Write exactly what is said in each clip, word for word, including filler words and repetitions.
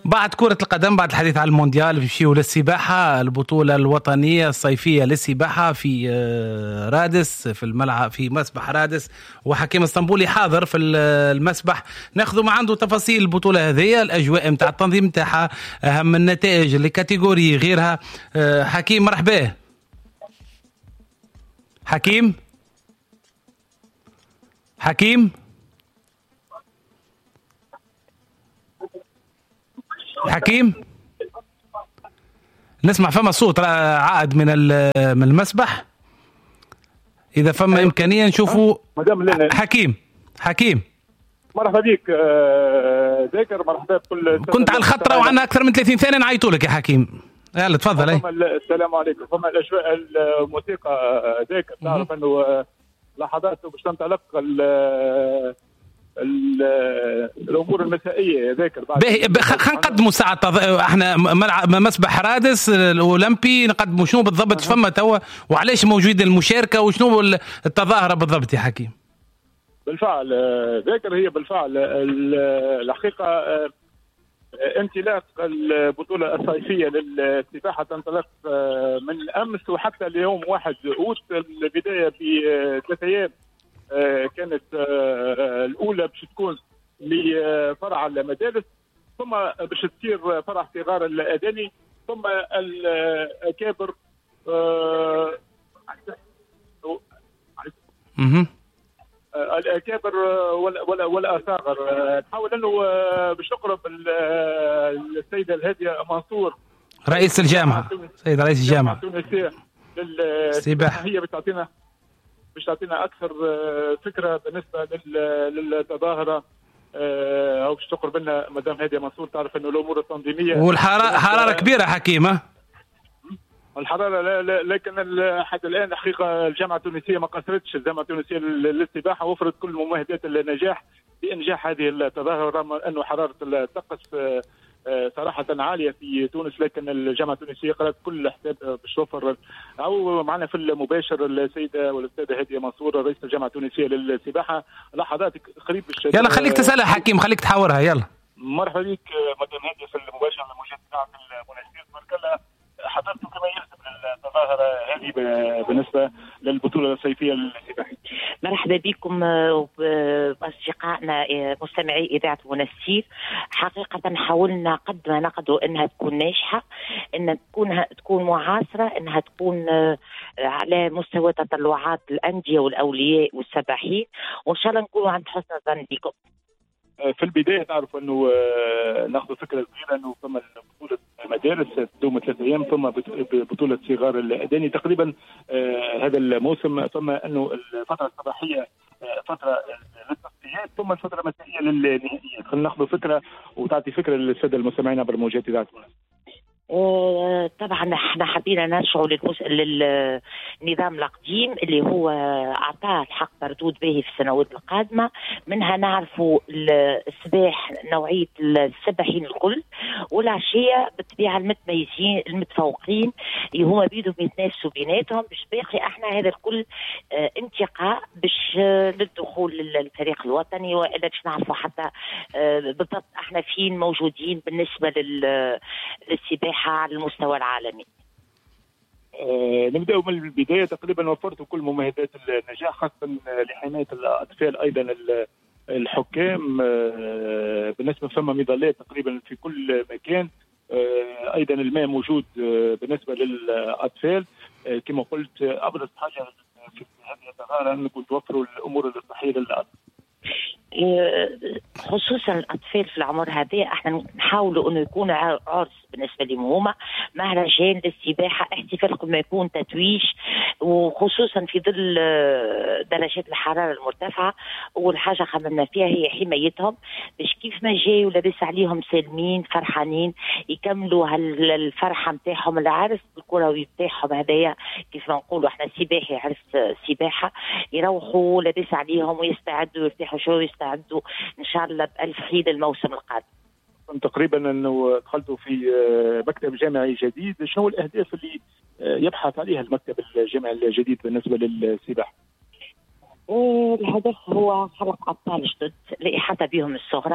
بعد كرة القدم، بعد الحديث عن المونديال نمشيو للسباحة. البطولة الوطنية الصيفية للسباحة في رادس، في الملعب في مسبح رادس، وحكيم اسطنبولي حاضر في المسبح. ناخذ ما عنده تفاصيل البطولة هذه، الأجواء متاع التنظيم متاعها، أهم النتائج لكاتيجوري غيرها. حكيم مرحبا. حكيم حكيم حكيم نسمع فما صوت عائد من من المسبح. إذا فما إمكانية نشوفوا حكيم. حكيم مرحبا بك ذاكر، مرحبا بكل. كنت على الخطرة وعنا أكثر من ثلاثين ثانية نعيطوا لك يا حكيم. يلا تفضل. السلام عليكم. فما الأجواء الموسيقى ذاكر، تعرف أنه لحظات باش تنطلق الامور المسائيه ذاكر. خلينا نقدموا ساعه احنا ملعب مسبح رادس الاولمبي، نقدموا شنو بالضبط فما توا، وعلاش موجود المشاركه، وشنو التظاهره بالضبط يا حكيم؟ بالفعل ذاكر، هي بالفعل الحقيقه انطلاق البطوله الصيفيه للسباحه تنطلق من امس وحتى اليوم واحد اوت. البدايه بثلاث ايام كانت الأولى باش تكون لفرع المدارس، ثم باش تصير فرع صغار الأداني، ثم الأكابر الأكابر والأصاغر. نحاول أنه باش نقرب السيدة الهادية منصور رئيس الجامعة، سيد رئيس الجامعة التونسية للسباحة، هي بتعطينا باش تعطينا اكثر فكره بالنسبه للتظاهره، او باش تقرب لنا مدام هاديه منصور. تعرف انه الامور التنظيميه والحراره حراره كبيره حكيمه. الحراره لا لا لكن حتى الان حقيقه الجامعه التونسيه ما قصرتش. الجامعه التونسيه للسباحه وفرت كل ممهدات النجاح بانجاح هذه التظاهره، رغم انه حراره الطقس صراحة عالية في تونس، لكن الجامعة التونسية قرأت كل حساب باش توفر. أو معنا في المباشر السيدة والأستاذة هادية منصور رئيس الجامعة التونسية للسباحة. لحظات قريب يلا خليك تسألها حكيم، خليك تحاورها. يلا مرحبا بك مدام هادية في المباشر الموجود بتاعك المناسبات. مركلا حضرتوا كما يلزم التظاهرة هذه بالنسبة للبطولة الصيفية للسباحة. مرحبا بكم أصدقائنا مستمعي إذاعة منسير. حقيقة حاولنا قد ما نقدر أنها تكون ناجحة، أنها تكون تكون معاصرة، أنها تكون على مستوى تطلعات الأندية والأولياء والسباحين، وإن شاء الله نكونوا عند حسن الظن بكم. في البداية تعرف أنه ناخذ فكرة صغيرة أنه ثم بطولة مدارس تدوم ثلاث أيام، ثم بطولة صغار الأداني تقريبا هذا الموسم، ثم أنه الفترة الصباحية فترة للتصفيات، ثم الفترة المسائية للنهائيات. خلينا ناخذ فكرة وتعطي فكرة للسادة المستمعين عبر موجات إذاعة منسير. أه طبعا احنا حبينا نرجعوا للمس... للنظام القديم اللي هو اعطاه الحق مردود به في السنوات القادمه، منها نعرفوا السباح نوعيه السباحين الكل، والعشيه بالطبيعه المتميزين المتفوقين اللي هما بيدهم يتنافسوا بيناتهم باش باقي احنا هذا الكل اه انتقاء باش اه للدخول للفريق الوطني، والا باش نعرفوا حتى اه بالضبط احنا فين موجودين بالنسبه لل... للسباحه على المستوى العالمي. آه، نبدأ من البداية. تقريبا وفرتوا كل ممهدات النجاح خاصة لحماية الأطفال، أيضا الحكام آه، بالنسبة فما مظلات تقريبا في كل مكان، آه، أيضا الماء موجود آه، بالنسبة للأطفال. آه، كما قلت أبرز حاجة في هذه الظاهرة أنكم توفروا الأمور الصحية للأطفال، خصوصا الاطفال في العمر هذا. احنا نحاولوا انه يكون عرس بالنسبه لهم هما مهرجان للسباحه، احتفال قبل ما يكون تتويج، وخصوصا في ظل درجات الحراره المرتفعه. اول حاجه خممنا فيها هي حمايتهم، باش كيف ما جايوا لاباس عليهم سالمين فرحانين يكملوا هالفرحه نتاعهم. العرس الكروي نتاعهم هذايا كيف ما نقولوا احنا سباحي عرس سباحه، يروحوا لاباس عليهم ويستعدوا يرتاحوا شويه ويستعدوا ان شاء الله بألف خير الموسم القادم. تقريبا انه دخلتوا في مكتب جامعي جديد، شنو الاهداف اللي يبحث عليها المكتب الجامعي الجديد بالنسبه للسباحه؟ الهدف هو خلق ابطال جدد لاحاطه بهم الصغرى،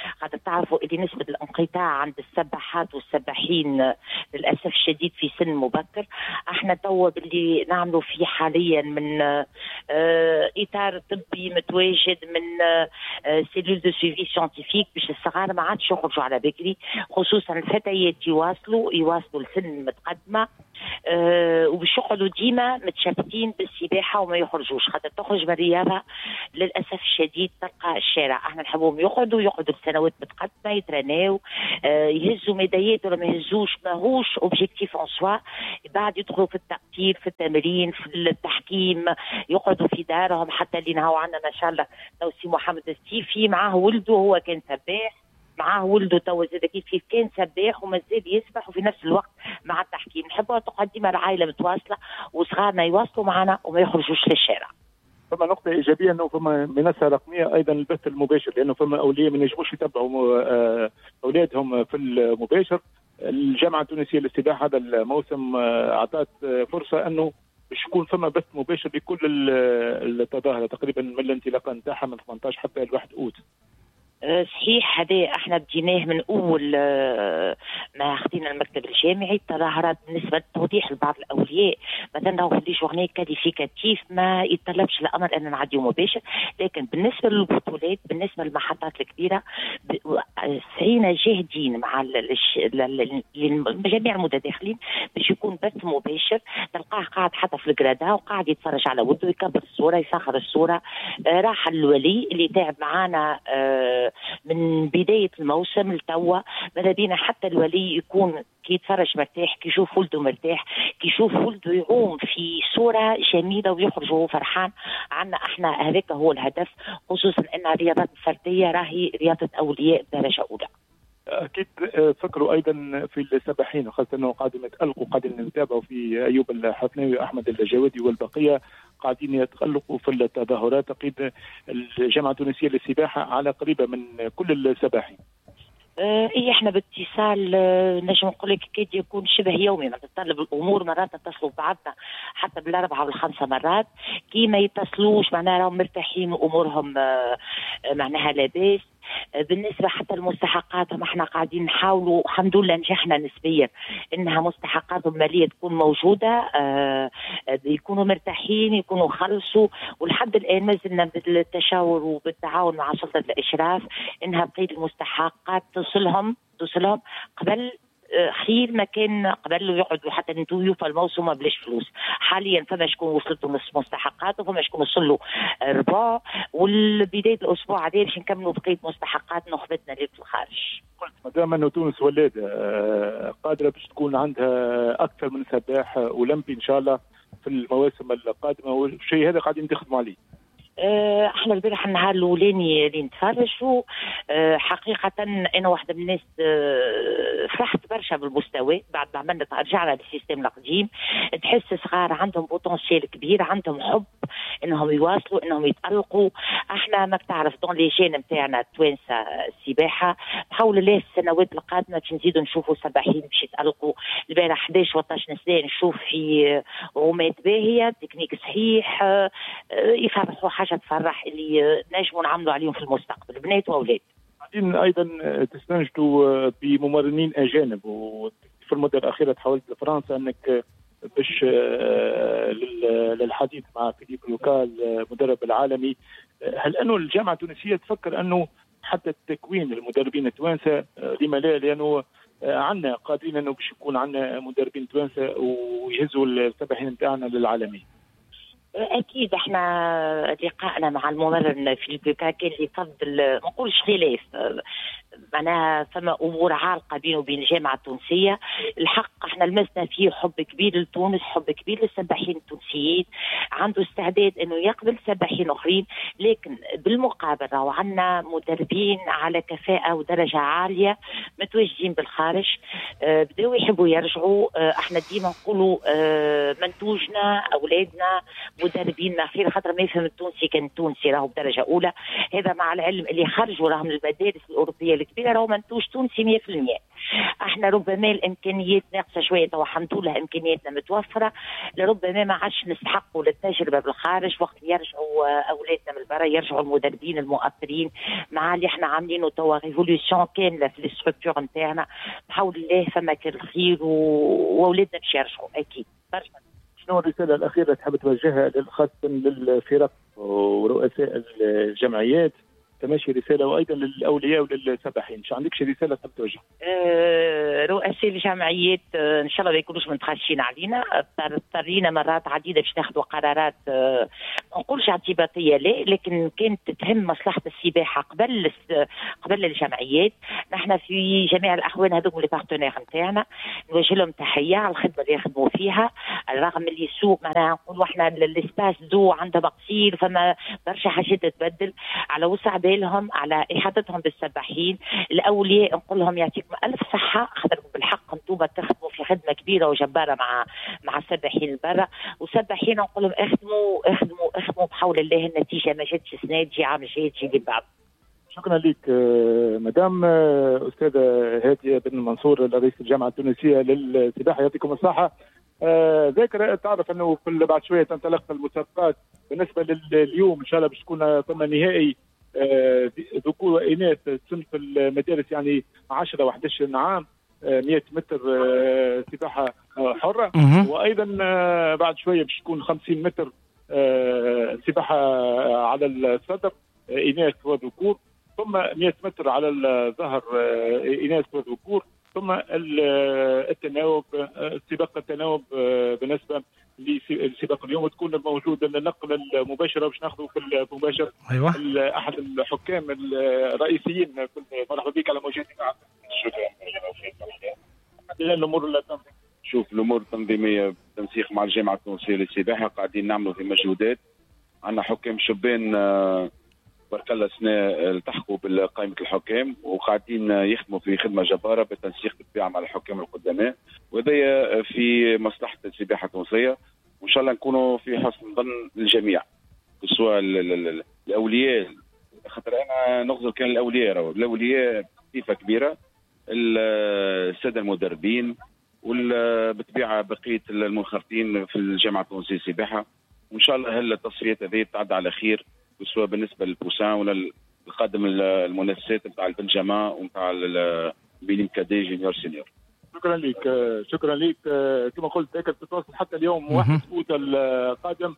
خاطر تعرفوا اللي نسبة الانقطاع عند السباحات والسباحين للأسف الشديد في سن مبكر. احنا توا باللي نعملوا فيه حاليا من اه إطار طبي متواجد، من اه سيلول دو سويفي سيانتيفيك باش الصغار ما عادش يخرجوا على بكري، خصوصا الفتيات يواصلوا يواصلوا لسن متقدمة أه وباش يقعدوا ديما متشابتين بالسباحه وما يخرجوش، خاطر تخرج بالرياضه للاسف الشديد تلقى الشارع. احنا نحبوهم يقعدوا يقعدوا لسنوات متقدمه يترناو أه يهزوا ميداليات ولا ما يهزوش، ماهوش اوبجيكتيف اون سوا. بعد يدخلوا في التقتيل في التمرين في التحكيم، يقعدوا في دارهم. حتى اللي نهاو عندنا ما شاء الله توسي محمد السيفي معاه ولده هو كان سباح، معاه ولده تو زاد كيف كيف كان سباح ومازال يسبح وفي نفس الوقت مع التحكيم. نحبوا تقعد ديما العائله متواصله وصغارنا يواصلوا معنا وما يخرجوش للشارع. فما نقطة إيجابية أنه فما منصة رقمية أيضا البث المباشر، لأنه فما أولياء ما ينجموش يتبعوا أولادهم في المباشر. الجامعة التونسية للسباحة هذا الموسم أعطت فرصة أنه باش يكون فما بث مباشر لكل التظاهرة تقريبا من الانطلاقة نتاعها من ثمانية عشر حتى الواحد أوت. صحيح، هذا احنا بديناه من اول ما خدينا المكتب الجامعي. التظاهرات بالنسبه لتوضيح لبعض الاولياء مثلا لو في جورني كاليفيكاتيف ما يتطلبش الامر ان نعديه مباشر، لكن بالنسبه للبطولات بالنسبه للمحطات الكبيره سعينا جاهدين مع جميع المتداخلين باش يكون بث مباشر. تلقاه قاعد حتى في الجرادا وقاعد يتفرج على ولده يكبر الصوره يفخر الصوره. راح الولي اللي تعب معانا من بداية الموسم لتوا، ماذا بينا حتى الولي يكون كي يتفرج مرتاح، كي يشوف ولده مرتاح، كي يشوف ولده يعوم في صورة جميلة ويخرج وهو فرحان. عنا احنا هذاك هو الهدف، خصوصا ان الرياضات الفردية راهي رياضة أولياء بدرجة أولى. أكيد فكروا أيضا في السباحين، خاصة أنه قاعدين يتألقوا، قاعدين نتابعوا في أيوب الحفناوي وأحمد الجوادي والبقية قاعدين يتألقوا في التظاهرات. أكيد الجامعة التونسية للسباحة على قريبة من كل السباحين. ايه احنا باتصال اه نجم نقول لك كاد يكون شبه يومي، ما تتطلب الامور مرات نتصلوا بعضنا حتى بالاربعه والخمسه مرات. كي ما يتصلوش معناها راهم مرتاحين وامورهم اه معناها لاباس. بالنسبه حتى لمستحقاتهم احنا قاعدين نحاولوا، الحمد لله نجحنا نسبيا انها مستحقاتهم الماليه تكون موجوده، اه يكونوا مرتاحين يكونوا خلصوا. ولحد الان ما زلنا بالتشاور وبالتعاون مع سلطه الاشراف انها بقيه المستحقات توصلهم توصلهم قبل خير ما كان قبل له يقعدوا حتى نتويوا في الموسم بلاش فلوس. حاليا فما شكون وصلت له مستحقات وفما شكون وصل له ربع، والبدايه الاسبوع هذا باش نكملوا بقيه مستحقات نخبتنا اللي في الخارج. قلت ما دام انه تونس ولاده قادره باش تكون عندها اكثر من سباح اولمبي ان شاء الله في المواسم القادمه، والشيء هذا قاعدين تخدموا عليه. احنا البارح النهار الاولاني اللي نتفرجوا اه حقيقه انا واحده من الناس اه فرحت برشا بالمستوى بعد ما عملنا رجعنا للسيستم القديم. تحس صغار عندهم بوتنسيال كبير، عندهم حب انهم يواصلوا انهم يتالقوا. احنا ما بتعرف دون لي جين نتاعنا التوانسه السباحه بحول الله السنوات القادمه باش نزيدوا نشوفوا سباحين باش يتالقوا. البارح احد عشر و اثناش سنه نشوف في غومات باهيه تكنيك صحيح اه يفرحوا حاجه تفرح اللي نجموا نعملوا عليهم في المستقبل بنات واولاد. بعدين ايضا تستنجدوا بممرنين اجانب، وفي المده الاخيره تحولت لفرنسا انك باش للحديث مع فيليب لوكال مدرب العالمي. هل انه الجامعه التونسيه تفكر انه حتى تكوين المدربين التوانسه لما لا، لانه عندنا قادرين انه باش يكون عندنا مدربين توانسه ويهزوا السباحين نتاعنا للعالمي؟ اكيد احنا لقائنا مع الممرن في البوكا كان يفضل ما نقولش خلاف، معناها فما امور عالقه بينه وبين الجامعه التونسيه. الحق احنا لمسنا فيه حب كبير لتونس، حب كبير للسباحين التونسيين، عنده استعداد انه يقبل سباحين اخرين، لكن بالمقابل راهو عندنا مدربين على كفاءه ودرجه عاليه متواجدين بالخارج. اه بداوا يحبوا يرجعوا. اه احنا ديما نقولوا اه منتوجنا اولادنا مدربين خير، خاطر ما يفهم التونسي كان التونسي راهو بدرجه اولى. هذا مع العلم اللي خرجوا راهم من المدارس الاوروبيه الكبيره راهو منتوج تونسي مية بالمية. احنا ربما الامكانيات ناقصه شويه، تو الحمد لله امكانياتنا متوفره، لربما ما عادش نستحقوا للتجربه بالخارج وقت يرجعوا اولادنا من برا، يرجعوا المدربين المؤثرين مع اللي احنا عاملينه توا ريفوليوشن كامله في الاستركتور نتاعنا. بحول الله فما كل خير واولادنا باش يرجعوا اكيد. برشا. شنو الرساله الاخيره اللي تحب توجهها خاصه للفرق ورؤساء الجمعيات تماشي رساله، وايضا للاولياء وللسباحين؟ مش عندكش رساله تحب توجهها؟ أه رؤساء الجمعيات أه ان شاء الله ما يكونوش متخشين علينا، اضطرينا مرات عديده باش ناخذوا قرارات أه ما نقولش اعتباطيه لا، لكن كانت تهم مصلحه السباحه قبل قبل الجمعيات. نحن في جميع الاحوال هذوك لي بارتنير نتاعنا نوجه لهم تحيه على الخدمه اللي يخدموا فيها، رغم اللي السوق معناها نقولوا احنا الاسباس دو عندها مقصير، فما برشا حاجات تتبدل على وسع لهم على احاطتهم بالسباحين. الاولياء نقول لهم يعطيكم الف صحه، خاطركم بالحق انتم تخدموا في خدمه كبيره وجباره مع مع السباحين برا، والسباحين نقول لهم اخدموا اخدموا اخدموا بحول الله، النتيجه ما جاتش السنه تجي عام جاي تجي اللي بعد. شكرا لك مدام استاذه هاديه بن منصور رئيس الجامعه التونسيه للسباحه، يعطيكم الصحه. آه ذاكر تعرف انه كل بعد شويه تنطلق المسابقات. بالنسبه لليوم ان شاء الله باش تكون ثم نهائي آه ذكور واناث صنف المدارس، يعني عشرة وأحد عشر عام، آه مئة متر آه سباحه آه حره، وايضا آه بعد شويه باش تكون خمسين متر آه سباحه على الصدر آه اناث وذكور، ثم مئة متر على الظهر آه اناث وذكور، ثم التناوب سباق التناوب بالنسبه لسباق اليوم تكون موجوده النقل المباشره باش ناخذوا في المباشر. ايوه احد الحكام الرئيسيين. مرحبا بك على موجودك. شكرا. الامور شوف الامور التنظيميه بالتنسيق مع الجامعه التونسيه للسباحه قاعدين نعملوا في مجهودات. عندنا حكام شبان بارك الله سنة التحقوا بقائمة الحكام وقاعدين يخدموا في خدمة جبارة بالتنسيق بالطبيعة مع الحكام القدماء، وهذا في مصلحة السباحة التونسية، وإن شاء الله نكونوا في حسن ظن الجميع سواء الأولياء، خاطر أنا نغزل كان الأولياء راهو الأولياء صفة كبيرة، السادة المدربين وبالطبيعة بقية المنخرطين في الجامعة التونسية للسباحة، وإن شاء الله هالتصفيات هذه تعدى على خير، سواء بالنسبه للبوسان ولا القادم المنافسات نتاع البنجما ونتاع البيلين كادي جونيور سينيور. شكرا لك شكرا لك. كما قلت هيك تتواصل حتى اليوم واحد فوت القادم.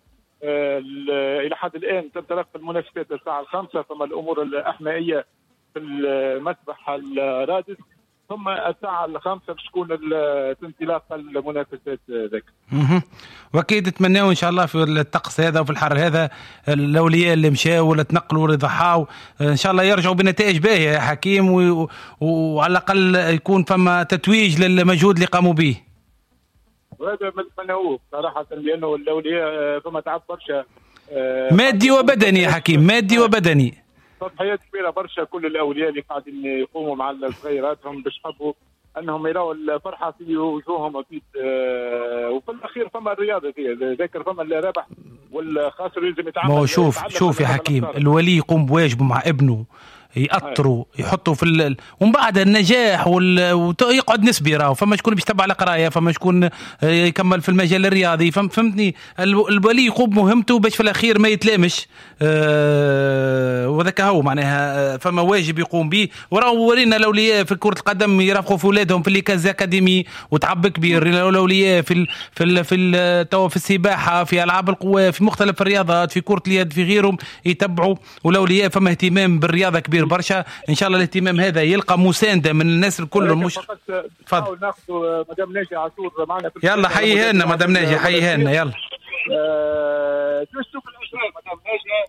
الى حد الان تنطلق المنافسات الساعه الخامسة، ثم الامور الاحمائيه في المسبح الرادس، ثم الساعة الخامسة باش تكون انطلاق المنافسات ذاك. واكيد نتمناو ان شاء الله في الطقس هذا وفي الحر هذا الاولياء اللي مشاو ولا تنقلوا ولا ضحاو ان شاء الله يرجعوا بنتائج باهيه يا حكيم، و... وعلى الاقل يكون فما تتويج للمجهود اللي قاموا به. وهذا ما نتمناوه صراحه، لانه الاولياء فما تعب برشا مادي وبدني يا حكيم، مادي وبدني، تضحيات كبيره برشا. كل الاولياء اللي قاعدين يقوموا مع صغيراتهم باش يحبوا انهم يراوا الفرحه في وجوههم اكيد. أه وفي الاخير فما الرياضه ذاكر، فما الرابح والخاسر لازم يتعامل. ما هو شوف شوف يا حكيم، الولي يقوم بواجبه مع ابنه، يأطروا يحطوا في ال... ومن بعد النجاح وال... ويقعد نسبي راهو، فما شكون بيتبع على قرايه، فما شكون يكمل في المجال الرياضي، فهم... فهمتني. الولي يقوم مهمته باش في الاخير ما يتلامش. أه... وذاك هو معناها فما واجب يقوم به، وراهو ورينا الاولياء في كره القدم يرافقوا في اولادهم في الليكاز اكاديمي وتعب كبير، الاولياء في ال... في ال... في ال... تو في السباحه، في العاب القوى، في مختلف الرياضات، في كره اليد، في غيرهم يتبعوا، والاولياء فما اهتمام بالرياضه كبير برشا. ان شاء الله الاهتمام هذا يلقى مسانده من الناس الكل. مش تفضل ناخذ مدام ناجي عاشور معنا. يلا حييها لنا مدام ناجي، حييها لنا يلا. شو تشوف الاجواء مدام ناجي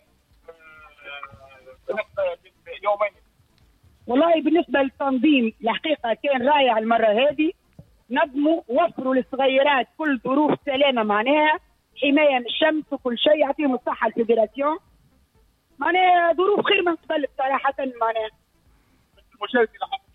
بالنسبه لليومين؟ والله بالنسبه للتنظيم الحقيقه كان رائع المره هذه، نظموا وفروا للصغيرات كل ظروف سلامه، معناها حمايه من الشمس وكل شيء، يعطيهم الصحه الفيدراسيون، معناها ظروف خير من قبل صراحة. معناها المشاركة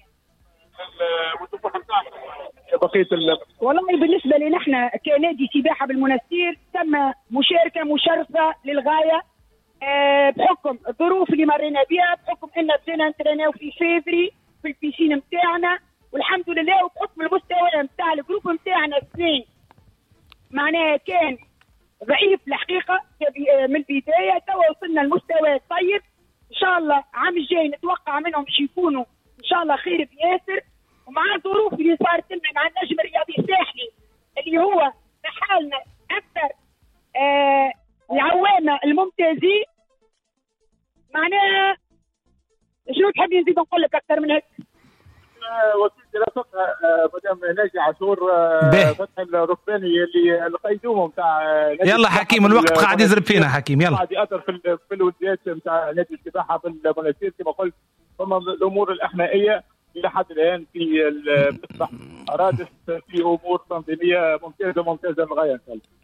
بقية والله بالنسبة لنا احنا كنادي سباحة بالمنستير تم مشاركة مشرفة للغاية، أه بحكم الظروف اللي مرينا بها، بحكم ان بدينا نتريناو في فيفري في البيشين نتاعنا والحمد لله. وبحكم المستوى نتاع الجروب نتاعنا اثنين معناها كان ضعيف الحقيقه من البدايه، توا وصلنا لمستوى طيب. ان شاء الله عام الجاي نتوقع منهم باش يكونوا ان شاء الله خير بياسر. ومع الظروف اللي صارت لنا مع النجم الرياضي الساحلي اللي هو نحالنا اكثر آه العوامه الممتازين، معناها شنو تحب نزيد نقول لك اكثر من هيك؟ وسيلتي لا تقع مدام ناجي عاشور فتح الركباني اللي القيدوم نتاع. يلا حكيم الوقت قاعد يزرب فينا حكيم. يلا قاعد ياثر في في الوديات نتاع نادي السباحه في المنافسات كما قلت. ثم الامور الاحمائيه الى حد الان في المسبح رادس في امور تنظيميه ممتازه ممتازه للغايه.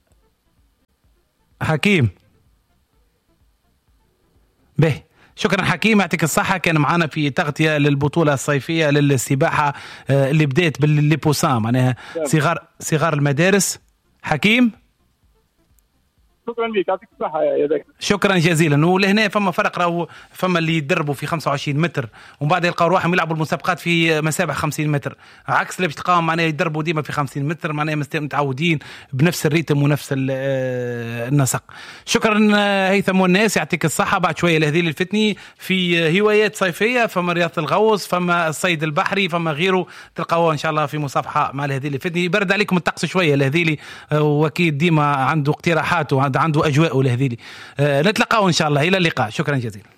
حكيم به شكرا حكيم، يعطيك الصحة. كان معنا في تغطية للبطولة الصيفية للسباحة اللي بدأت بالليبوسام معناها صغار صغار المدارس. حكيم شكرا لك، يعطيك الصحة يا ذاك. شكرا جزيلا. ولهنا فما فرق، راهو فما اللي يدربوا في خمسة وعشرين متر ومن بعد يلقاو روحهم يلعبوا المسابقات في مسابح خمسين متر، عكس اللي باش تلقاهم معناها يدربوا ديما في خمسين متر، معناها متعودين بنفس الريتم ونفس النسق. شكرا هيثم والناس، يعطيك الصحة. بعد شوية الهذيل الفتني في هوايات صيفية، فما رياضة الغوص، فما الصيد البحري، فما غيره تلقاوه ان شاء الله في مصافحة مع الهذيل الفتني. يبرد عليكم الطقس شوية الهذيلي، واكيد ديما عنده اقتراحات وعنده عنده أجواء ولهذيلي. أه نتلقاو إن شاء الله. إلى اللقاء. شكرا جزيلا.